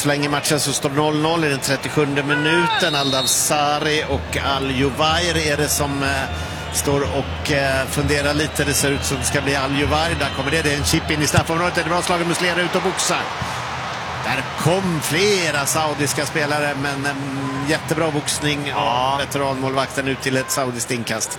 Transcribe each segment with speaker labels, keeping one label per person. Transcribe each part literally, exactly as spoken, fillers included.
Speaker 1: så länge matchen så står noll noll i den trettiosjunde minuten. Aldavsari och Al-Juvair är det som eh, står och eh, funderar lite. Det ser ut som det ska bli Al-Juvair. Där kommer det, det är en chip in i straffområdet. Det är bra slaget, Muslera ut och boxar. Där kom flera saudiska spelare, men um, jättebra boxning ja. av veteranmålvakten ut till ett saudiskt inkast.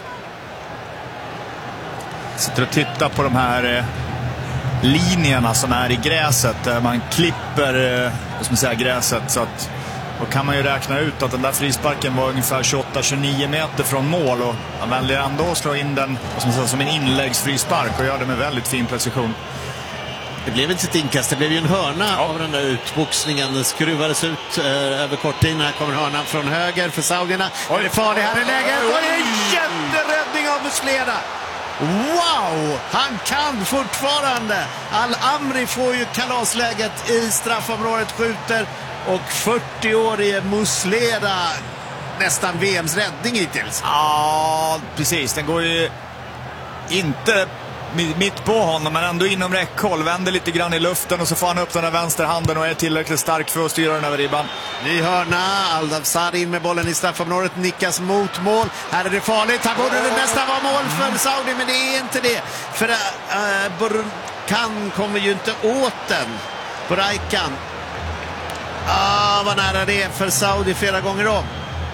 Speaker 2: Sitter och tittar på de här eh, linjerna som är i gräset. Där man klipper eh, vad ska man säga, gräset. Så att, då kan man ju räkna ut att den där frisparken var ungefär tjugoåtta till tjugonio meter från mål. Och han väljer ändå att slå in den vad ska man säga, som en inläggsfrispark och gör det med väldigt fin precision.
Speaker 1: Det blev inte ett inkast, det blev ju en hörna ja. av den där utboxningen. Den skruvades ut eh, över korttiden. Här kommer hörnan från höger för saudierna. Oj, det är farligt här i läget. Och det är en jätteräddning av Muslera. Wow, han kan fortfarande. Al-Amri får ju kalasläget i straffområdet, skjuter. Och fyrtio-årige Muslera, nästan V M:s räddning hittills.
Speaker 2: Ja, precis. Den går ju inte mitt på honom, men ändå inom räckhåll. Vänder lite grann i luften och så får han upp den där vänsterhanden och är tillräckligt stark för att styra den över ribban.
Speaker 1: Ny hörna, Aldavsari in med bollen i straffområdet, nickas mot mål. Här är det farligt, här borde det nästan vara mål för Saudi, men det är inte det. För äh, Burkan kommer ju inte åt den. Boraikan. Ah, vad nära det är för Saudi flera gånger om.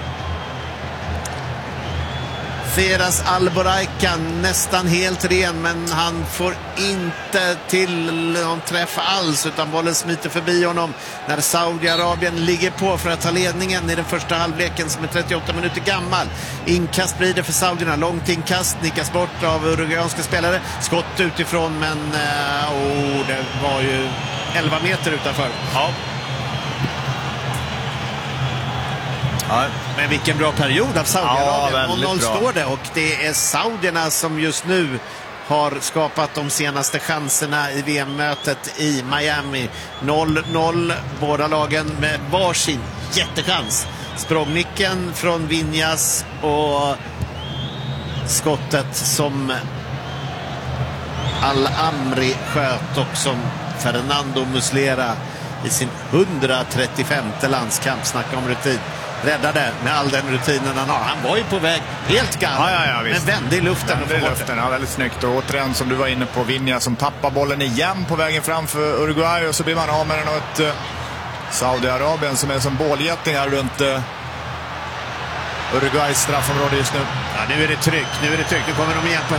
Speaker 1: Feras Al-Boraikan nästan helt ren, men han får inte till någon träff alls, utan bollen smiter förbi honom när Saudiarabien ligger på för att ta ledningen i den första halvleken som är trettioåtta minuter gammal. Inkast blir det för saudierna, långt inkast, nickas bort av uruguayanska spelare, skott utifrån, men äh, oh, det var ju elva meter utanför.
Speaker 2: Ja.
Speaker 1: Ja, men vilken bra period av Saudiarabien.
Speaker 2: Ja,
Speaker 1: noll noll står det, och det är saudierna som just nu har skapat de senaste chanserna i V M-mötet i Miami. noll noll, båda lagen med varsin jättechans. Språngnicken från Vinjas och skottet som Al-Amri sköt och som Fernando Muslera i sin hundratrettiofemte landskamp, snacka om rutin, räddade med all den rutinen han har. Han var ju på väg helt galen,
Speaker 2: ja, ja, ja,
Speaker 1: men vände i luften.
Speaker 2: Vände i luften, ja, väldigt snyggt. Och återigen, som du var inne på, Vinja som tappar bollen igen på vägen fram för Uruguay, och så blir man av med den, och ett uh, Saudiarabien som är som bålgetingar runt uh, Uruguays straffområde just nu.
Speaker 1: Ja, nu är det tryck, nu är det tryck. Nu kommer de igen på